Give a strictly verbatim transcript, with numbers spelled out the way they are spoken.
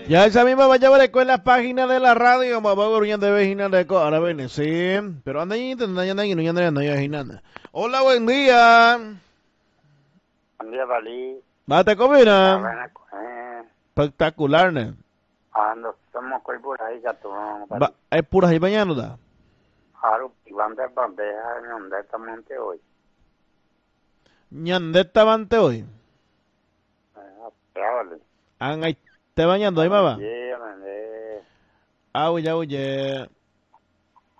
Ya esa misma va a llevar con las páginas de la radio, mamá Goruña de Vejina de Co. Ahora viene, sí. Pero anda ahí, anda ahí, anda ahí, no anda ahí, anda ahí, anda ahí. Hola, buen día. Buen día, Dalí. Bate Está comida. buena, eh, Espectacular, ¿no? ando, estamos con por ahí, ya tú, Va, Dalí. es pura y mañana, ¿da? Haru, y van de bandeja, en donde estamos hoy. Ñandeta bante hoy. Eh, Vale. An ahí te bañando, ahí Vamos, mamá. llévame, Ah, oye, oye.